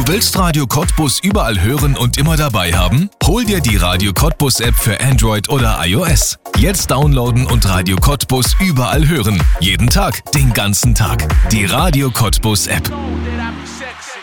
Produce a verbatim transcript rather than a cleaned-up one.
Willst Radio Cottbus überall hören und immer dabei haben? Hol dir die Radio Cottbus App für Android oder iOS. Jetzt downloaden und Radio Cottbus überall hören. Jeden Tag, den ganzen Tag. Die Radio Cottbus App.